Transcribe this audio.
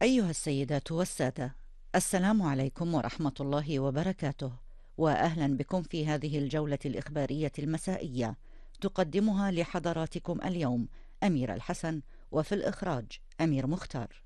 أيها السيدات والسادة، السلام عليكم ورحمة الله وبركاته، وأهلا بكم في هذه الجولة الإخبارية المسائية، تقدمها لحضراتكم اليوم أميرة الحسن، وفي الإخراج أمير مختار.